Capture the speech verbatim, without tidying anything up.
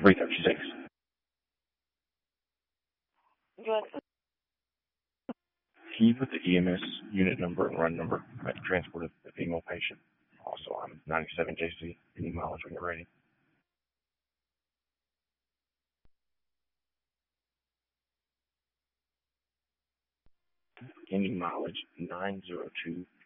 three thirty-six. Good. Can you put the E M S unit number and run number that transported the female patient? Also, I'm ninety-seven J C. Any mileage when you're ready? Any mileage nine zero two